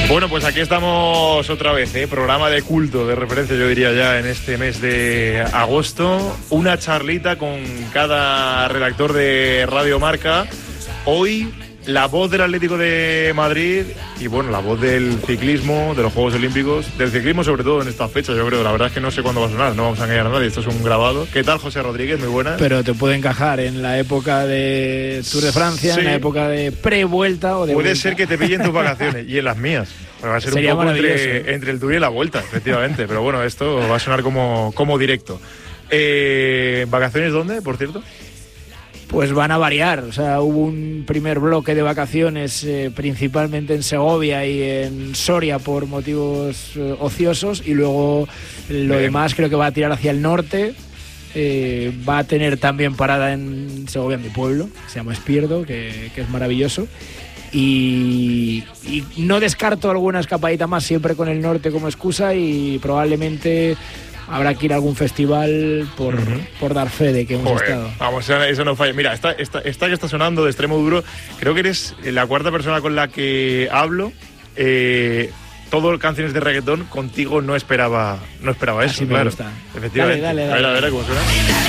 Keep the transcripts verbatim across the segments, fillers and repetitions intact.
Bueno, pues aquí estamos otra vez, ¿eh? Programa de culto, de referencia yo diría ya en este mes de agosto. Una charlita con cada redactor de Radio Marca. Hoy la voz del Atlético de Madrid y bueno, la voz del ciclismo, de los Juegos Olímpicos, del ciclismo sobre todo en esta fecha, yo creo. La verdad es que no sé cuándo va a sonar, no vamos a engañar a nadie, esto es un grabado. ¿Qué tal, José Rodríguez? Muy buenas. Pero te puede encajar en la época de Tour de Francia, sí, en la época de pre-vuelta o de Puede vuelta. ser que te pillen tus vacaciones y en las mías. Pero va a ser Sería un poco entre, entre el Tour y la Vuelta, efectivamente. Pero bueno, esto va a sonar como, como directo. Eh, ¿Vacaciones dónde, por cierto? Pues van a variar, o sea, hubo un primer bloque de vacaciones eh, principalmente en Segovia y en Soria por motivos eh, ociosos, y luego lo Bien. demás creo que va a tirar hacia el norte. Eh, va a tener también parada en Segovia, mi pueblo, se llama Espierdo, que, que es maravilloso. Y, y no descarto alguna escapadita más, siempre con el norte como excusa, y probablemente habrá que ir a algún festival por, uh-huh. por dar fe de que hemos Joder, estado. Vamos, eso no falla. Mira, esta, esta, esta que está sonando de Extremo Duro, creo que eres la cuarta persona con la que hablo. Eh, todo canciones de reggaetón, contigo no esperaba, no esperaba eso. Así me claro. gusta. Efectivamente. Dale, dale, dale. A ver, a ver, ¿cómo suena?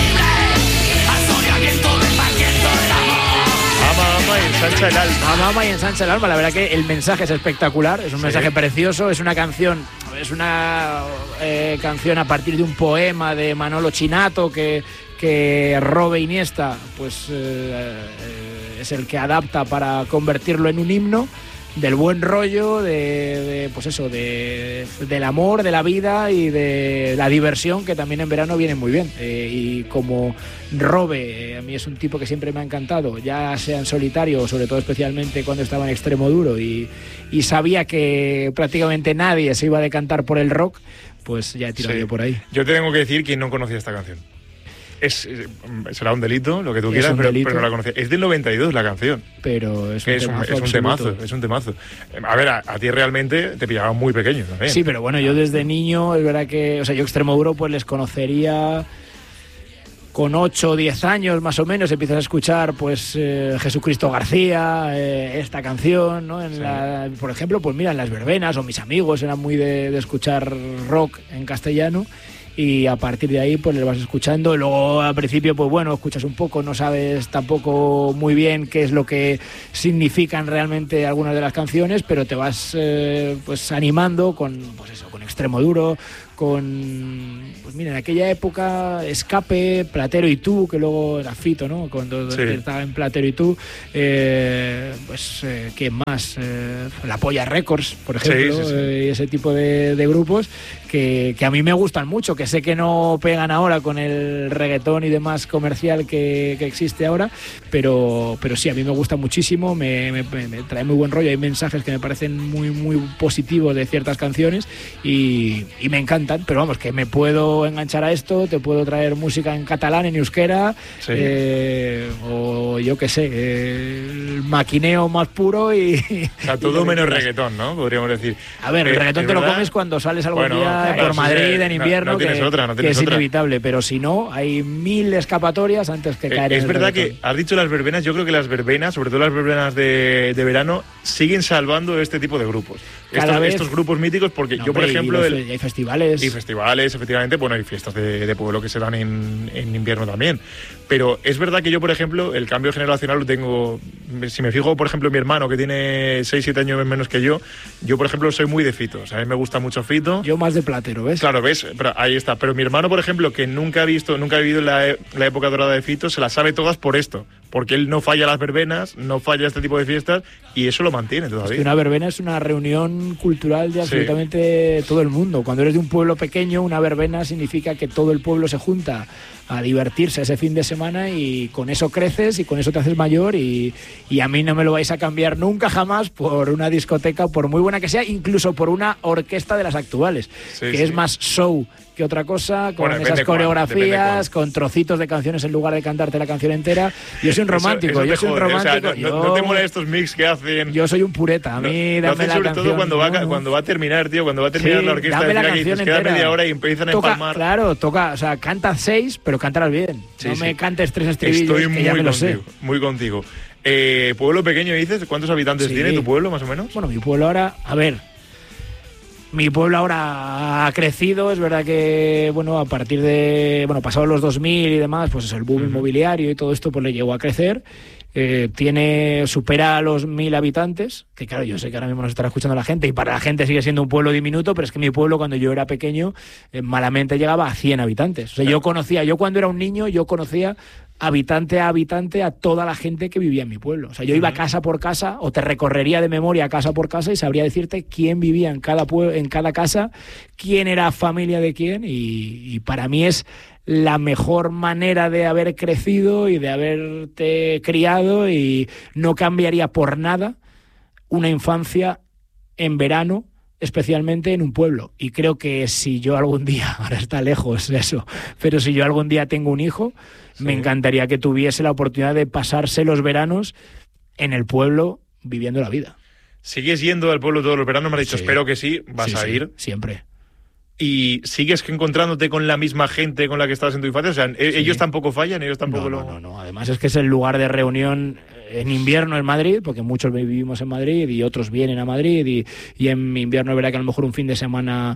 Ama, ama y ensancha el alma. Ama, ama y ensancha el alma. La verdad que el mensaje es espectacular, es un sí. mensaje precioso, es una canción... Es una eh, canción a partir de un poema de Manolo Chinato que, que Robe Iniesta pues, eh, eh, es el que adapta para convertirlo en un himno del buen rollo, de, de pues eso, de, del amor, de la vida y de la diversión, que también en verano viene muy bien. Eh, y como Robe, eh, a mí es un tipo que siempre me ha encantado, ya sea en solitario, sobre todo especialmente cuando estaba en Extremo Duro, y, y sabía que prácticamente nadie se iba a decantar por el rock, pues ya he tirado sí. yo por ahí. Yo te tengo que decir que no conocía esta canción. Es, será un delito, lo que tú quieras, pero, pero no la conocía. Es del noventa y dos la canción. Pero es un, es temazo, un, es un temazo, es un temazo. A ver, a, a ti realmente te pillaba muy pequeño también. Sí, pero bueno, yo desde niño, es verdad que, o sea, yo Extremo Duro pues les conocería con ocho o diez años más o menos. Empiezas a escuchar pues eh, Jesucristo García, eh, esta canción, ¿no? En sí. la, por ejemplo, pues mira, en las verbenas, o mis amigos eran muy de, de escuchar rock en castellano. Y a partir de ahí pues le vas escuchando. Luego al principio pues bueno, escuchas un poco, no sabes tampoco muy bien qué es lo que significan realmente algunas de las canciones, pero te vas eh, pues animando con pues eso, con Extremo Duro, con pues mira, en aquella época Escape, Platero y tú, que luego era Fito, ¿no? Cuando sí. estaba en Platero y tú, eh, pues eh, ¿qué más? Eh, La Polla Records, por ejemplo, sí, sí, sí. Eh, ese tipo de, de grupos que, que a mí me gustan mucho, que sé que no pegan ahora con el reggaetón y demás comercial que, que existe ahora, pero, pero sí, a mí me gusta muchísimo, me, me, me trae muy buen rollo, hay mensajes que me parecen muy, muy positivos de ciertas canciones y, y me encantan, pero vamos, que me puedo enganchar a esto, te puedo traer música en catalán, en euskera, sí. eh, o yo qué sé, eh, el maquineo más puro y... O sea, todo menos reggaetón, ¿no? Podríamos decir. A ver, el eh, reggaetón te verdad? lo comes cuando sales algún bueno, día claro, por Madrid sí, en invierno, no, no que, otra, no que es otra. inevitable, pero si no, hay mil escapatorias antes que caer eh, en Es el verdad reggaetón. Que has dicho las verbenas, yo creo que las verbenas, sobre todo las verbenas de, de verano, siguen salvando este tipo de grupos. Estos, vez, estos grupos míticos, porque no, yo, por hombre, ejemplo... Y, los, el, y hay festivales. Y festivales, efectivamente, bueno, hay fiestas de, de pueblo que se dan en, en invierno también. Pero es verdad que yo, por ejemplo, el cambio generacional lo tengo... Si me fijo, por ejemplo, en mi hermano, que tiene seis siete años menos que yo, yo, por ejemplo, soy muy de Fito. O sea, a mí me gusta mucho Fito. Yo más de Platero, ¿ves? Claro, ¿ves? Pero ahí está. Pero mi hermano, por ejemplo, que nunca ha visto, nunca ha vivido la, la época dorada de Fito, se las sabe todas por esto. Porque él no falla las verbenas, no falla este tipo de fiestas y eso lo mantiene todavía. Es que una verbena es una reunión cultural de absolutamente sí. todo el mundo. Cuando eres de un pueblo pequeño, una verbena significa que todo el pueblo se junta a divertirse ese fin de semana y con eso creces y con eso te haces mayor y, y a mí no me lo vais a cambiar nunca jamás por una discoteca, por muy buena que sea, incluso por una orquesta de las actuales, sí, que sí. es más show que otra cosa, con bueno, esas coreografías, cuál, con trocitos de canciones en lugar de cantarte la canción entera. Yo soy un romántico, eso, eso yo soy un romántico. O sea, no, yo, no te molan estos mix que hacen. Yo soy un pureta, a mí no, dame la sobre canción. Todo cuando va, no, no. cuando va a terminar, tío, cuando va a terminar sí, la orquesta, dame la de canción y queda entera. media hora y empiezan a toca, empalmar. Claro, toca, o sea, canta seis, pero cántalas bien. Sí, no sí. me cantes tres estribillos, Estoy que ya muy me lo contigo, sé. muy contigo. Eh, pueblo pequeño, dices, ¿cuántos habitantes sí. tiene tu pueblo, más o menos? Bueno, mi pueblo ahora, a ver, Mi pueblo ahora ha crecido, es verdad que, bueno, a partir de, bueno, pasados los dos mil y demás, pues el boom uh-huh. inmobiliario y todo esto, pues le llegó a crecer. Eh, tiene, supera a los mil habitantes, que claro, yo sé que ahora mismo nos estará escuchando la gente y para la gente sigue siendo un pueblo diminuto, pero es que mi pueblo cuando yo era pequeño eh, malamente llegaba a cien habitantes. O sea, yo conocía, yo cuando era un niño, yo conocía habitante a habitante a toda la gente que vivía en mi pueblo. O sea, yo iba casa por casa o te recorrería de memoria casa por casa y sabría decirte quién vivía en cada pueblo, en cada casa, quién era familia de quién y, y para mí es la mejor manera de haber crecido y de haberte criado y no cambiaría por nada una infancia en verano, especialmente en un pueblo. Y creo que si yo algún día, ahora está lejos eso, pero si yo algún día tengo un hijo, sí. me encantaría que tuviese la oportunidad de pasarse los veranos en el pueblo viviendo la vida. ¿Sigues yendo al pueblo todos los veranos? Me has dicho, sí. espero que sí, vas sí, a sí, ir. Siempre. ¿Y sigues encontrándote con la misma gente con la que estabas en tu infancia? O sea, sí. ellos tampoco fallan, ellos tampoco no, lo... No, no, no. Además es que es el lugar de reunión en invierno en Madrid, porque muchos vivimos en Madrid y otros vienen a Madrid y, y en invierno verá que a lo mejor un fin de semana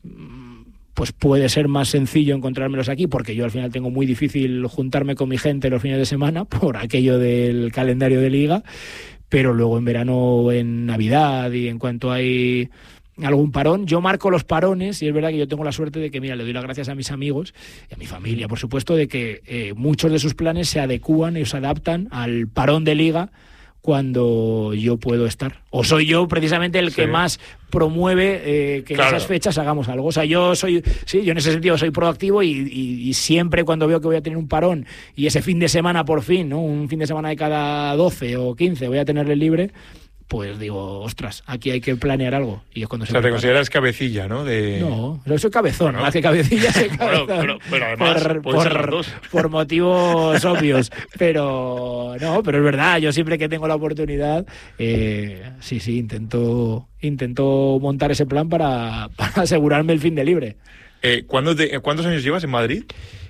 pues puede ser más sencillo encontrármelos aquí, porque yo al final tengo muy difícil juntarme con mi gente los fines de semana por aquello del calendario de liga, pero luego en verano, en Navidad y en cuanto hay algún parón, yo marco los parones y es verdad que yo tengo la suerte de que, mira, le doy las gracias a mis amigos y a mi familia, por supuesto, de que eh, muchos de sus planes se adecúan y se adaptan al parón de liga cuando yo puedo estar. O soy yo precisamente el sí. que más promueve eh, que claro. en esas fechas hagamos algo. O sea, yo soy, sí, yo en ese sentido soy proactivo y, y, y siempre cuando veo que voy a tener un parón y ese fin de semana por fin, ¿no? Un fin de semana de cada doce o quince voy a tenerle libre, pues digo, ostras, aquí hay que planear algo. Y es cuando o se sea, te consideras cabecilla, ¿no? De... No, yo soy cabezón, bueno, más que cabecilla soy cabezón. Bueno, pero, pero además, por, por, por motivos obvios. Pero no, pero es verdad, yo siempre que tengo la oportunidad, eh, sí, sí, intento, intento montar ese plan para, para asegurarme el fin de libre. Eh, ¿cuándo te, ¿Cuántos años llevas en Madrid?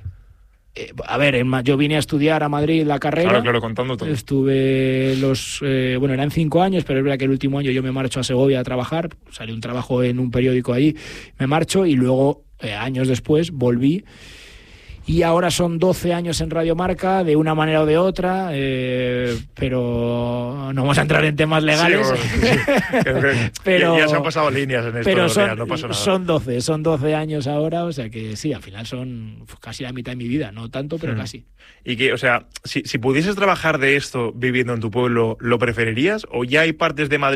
Eh, a ver, en, yo vine a estudiar a Madrid la carrera. Claro, claro, contando todo. Estuve los, eh, bueno, eran cinco años, pero es verdad que el último año yo me marcho a Segovia a trabajar, salió un trabajo en un periódico ahí, me marcho y luego, eh, años después, volví. Y ahora son doce años en Radio Marca, de una manera o de otra, eh, pero no vamos a entrar en temas legales. Sí, bueno, sí. pero, ya se han pasado líneas en esto. Pero son, días, no pasa nada. son doce, son doce años ahora, o sea que sí, al final son casi la mitad de mi vida, no tanto, pero hmm. casi. Y que, o sea, si, si pudieses trabajar de esto viviendo en tu pueblo, ¿lo preferirías? ¿O ya hay partes de Madrid